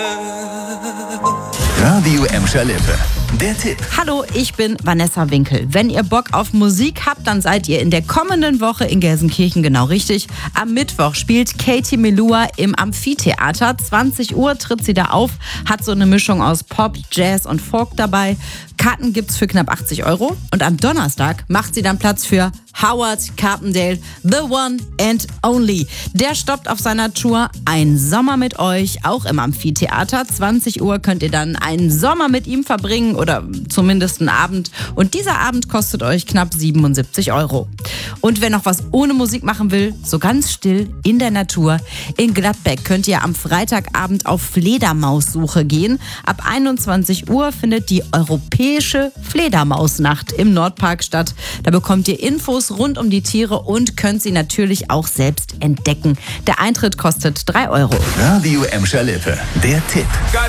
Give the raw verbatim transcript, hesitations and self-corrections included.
Radio Emscher Lippe. Der Tipp. Hallo, ich bin Vanessa Winkel. Wenn ihr Bock auf Musik habt, dann seid ihr in der kommenden Woche in Gelsenkirchen genau richtig. Am Mittwoch spielt Katie Melua im Amphitheater. zwanzig Uhr tritt sie da auf, hat so eine Mischung aus Pop, Jazz und Folk dabei. Karten gibt's für knapp achtzig Euro. Und am Donnerstag macht sie dann Platz für Howard Carpendale, The One and Only. Der stoppt auf seiner Tour Ein Sommer mit euch, auch im Amphitheater. zwanzig Uhr könnt ihr dann einen Sommer mit ihm verbringen oder zumindest einen Abend. Und dieser Abend kostet euch knapp siebenundsiebzig Euro. Und wer noch was ohne Musik machen will, so ganz still in der Natur, in Gladbeck könnt ihr am Freitagabend auf Fledermaussuche gehen. Ab einundzwanzig Uhr findet die Europäische Fledermausnacht im Nordpark statt. Da bekommt ihr Infos rund um die Tiere und könnt sie natürlich auch selbst entdecken. Der Eintritt kostet drei Euro. Radio Emscher Lippe. Der Tipp.